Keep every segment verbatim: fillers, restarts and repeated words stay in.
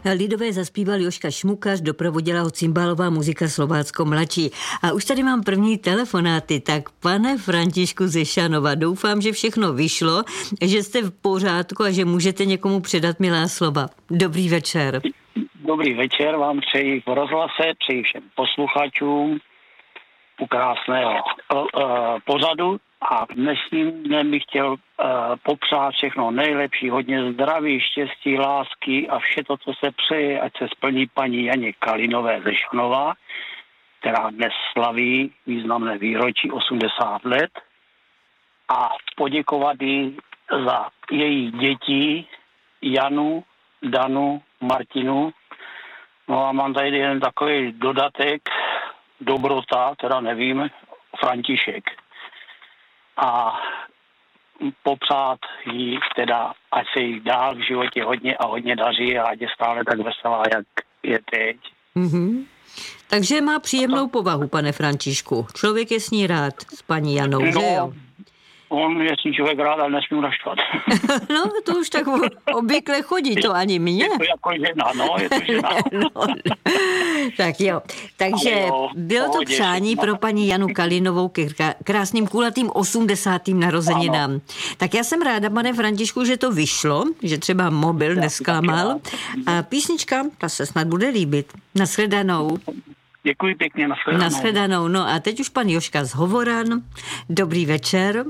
Lidové zaspíval Jožka Šmukař, doprovodila ho cimbálová muzika Slovácko mladší. A už tady mám první telefonáty, tak pane Františku ze Šanova, doufám, že všechno vyšlo, že jste v pořádku a že můžete někomu předat milá slova. Dobrý večer. Dobrý večer vám přeji v rozhlase, přeji všem posluchačům u krásného uh, pořadu a dnešním dnem bych chtěl uh, popřát všechno nejlepší, hodně zdraví, štěstí, lásky a vše to, co se přeje, ať se splní paní Janě Kalinové ze Šanova, která dnes slaví významné výročí osmdesát let, a poděkovat jí za její děti Janu, Danu, Martinu. No a mám tady jen takový dodatek, Dobrota, teda nevím, František. A popřát jí teda, ať se jí dál v životě hodně a hodně daří a ať je stále tak veselá, jak je teď. Mm-hmm. Takže má příjemnou povahu, pane Františku. Člověk je s ní rád, s paní Janou, no, že jo? On je s ní člověk rád, ale nesmím naštvat. No, to už tak obvykle chodí, to ani mě. Je to jako žena, no, je to žena. No, tak jo, takže jo, bylo to přání pro paní Janu Kalinovou k krásným kulatým osmdesátým narozeninám. Ano. Tak já jsem ráda, pane Františku, že to vyšlo, že třeba mobil nesklamal. A písnička, ta se snad bude líbit. Nashledanou. Děkuji pěkně, nashledanou. Nashledanou. No a teď už pan Jožka z Hovoran. Dobrý večer.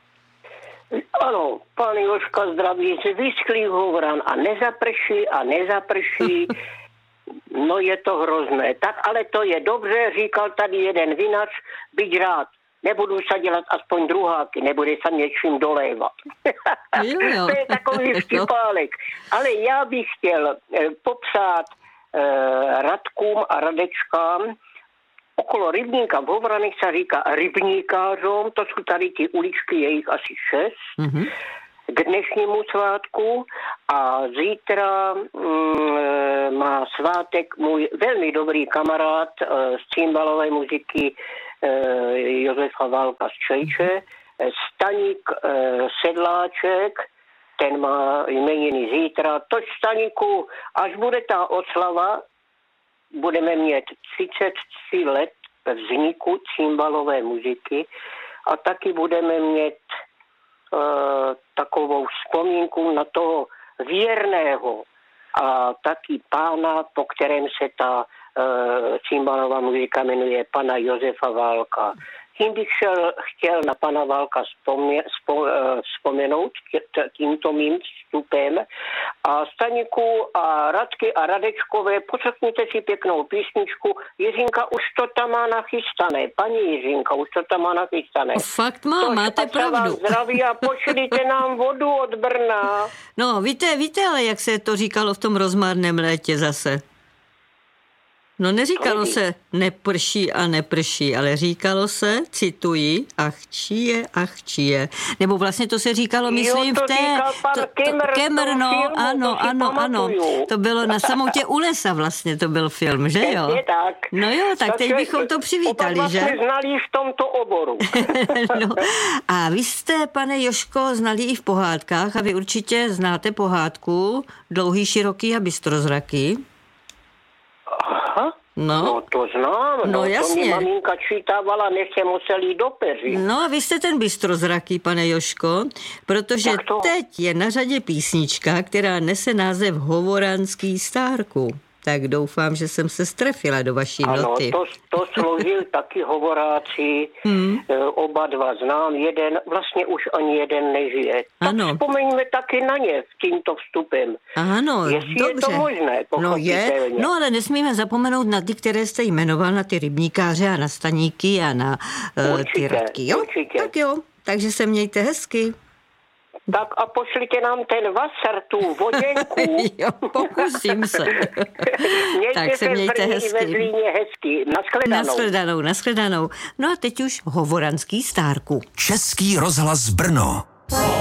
Ano, pan Jožka zdraví z vyschlých Hovoran a nezaprší a nezaprší. No je to hrozné. Tak ale to je dobře, říkal tady jeden vinař, byť rád. Nebudu se dělat aspoň druháky, nebude se něčím dolévat. Jo, jo. To je takový vtipálek. Ale já bych chtěl eh, popsat eh, Radkům a Radečkám. Okolo rybníka v Hovranech se říká rybníkářům, to jsou tady ty uličky, je jich asi šest, mm-hmm. k dnešnímu svátku, a zítra mm, má svátek můj velmi dobrý kamarád e, z cimbalové muziky e, Josefa Válka z Čejče, Staník e, Sedláček, ten má jmeniny zítra. Toť, Staníku, až bude ta oslava, budeme mít třicet tři let vzniku cimbalové muziky a taky budeme mít uh, takovou vzpomínku na toho věrného a taky pána, po kterém se ta uh, cimbalová muzika jmenuje, pana Josefa Válka. Tím bych šel, chtěl na pana Válka vzpomně, spo, uh, vzpomenout tímto mým vstupem. A Staníku a Radky a Radečkové, poslechněte si pěknou písničku. Jiřinka už to tam má nachystané. Paní Jiřinka už to tam má nachystané. Fakt má, to máte pravdu. Zdraví a pošlite nám vodu od Brna. No, víte, víte, ale jak se to říkalo v tom rozmarném létě zase? No neříkalo se neprší a neprší, ale říkalo se, cituji, ach čije, ach čije. Nebo vlastně to se říkalo, myslím, jo, to v té... To, to, Kemr, no, filmu, ano, to ano, ano. To bylo na samotě u lesa vlastně, to byl film, že jo? Je tak. No jo, tak, tak teď bychom to přivítali, že? Oba jsme znali v tomto oboru. No. A vy jste, pane Jožko, znali i v pohádkách a vy určitě znáte pohádku Dlouhý, široký a bystrozraký. Aha. No. no to znám, no, no jasně. To mi maminka čítávala, než se musel jít do peří. No a vy jste ten bystrozraký, pane Jožko, protože teď je na řadě písnička, která nese název Hovoranský stárku. Tak doufám, že jsem se strefila do vaší ano, noty. Ano, to, to složil taky hovoráci, hmm. oba dva znám, jeden, vlastně už ani jeden nežije. Ano. Tak vzpomeňme taky na ně tímto vstupem. Ano, jestli dobře. je to možné, no je, no ale nesmíme zapomenout na ty, které jste jmenoval, na ty rybníkáře a na Staníky a na uh, ty Radky. Jo? Určitě. Tak jo, takže se mějte hezky. Tak a pošlite nám ten vasar, tu voděnku. Jo, pokusím se. Tak se mějte hezky. hezky. Nashledanou. Nashledanou, nashledanou. No a teď už Hovoranský stárku. Český rozhlas Brno.